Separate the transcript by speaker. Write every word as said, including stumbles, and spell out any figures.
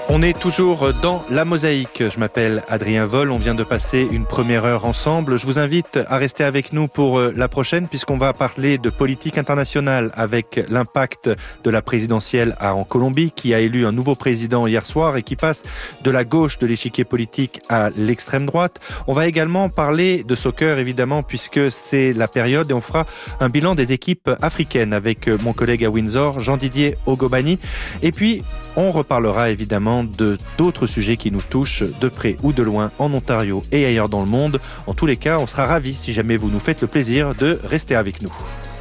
Speaker 1: On est toujours dans la mosaïque. Je m'appelle Adrien Vol. On vient de passer une première heure ensemble. Je vous invite à rester avec nous pour la prochaine puisqu'on va parler de politique internationale avec l'impact de la présidentielle en Colombie qui a élu un nouveau président hier soir et qui passe de la gauche de l'échiquier politique à l'extrême droite. On va également parler de soccer évidemment puisque c'est la période et on fera un bilan des équipes africaines avec mon collègue à Windsor, Jean-Didier Ogobani. Et puis on reparlera évidemment de d'autres sujets qui nous touchent de près ou de loin en Ontario et ailleurs dans le monde. En tous les cas, on sera ravis si jamais vous nous faites le plaisir de rester avec nous.